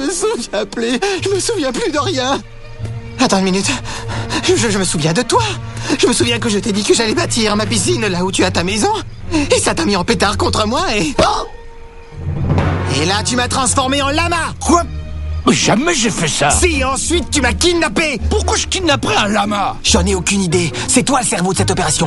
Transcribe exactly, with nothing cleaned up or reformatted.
me souviens plus. Je me souviens plus de rien. Attends une minute. Je, je me souviens de toi. Je me souviens que je t'ai dit que j'allais bâtir ma piscine là où tu as ta maison. Et ça t'a mis en pétard contre moi et... Et là, tu m'as transformé en lama. Quoi? Jamais j'ai fait ça. Si, ensuite, tu m'as kidnappé. Pourquoi je kidnapperais un lama? J'en ai aucune idée. C'est toi le cerveau de cette opération.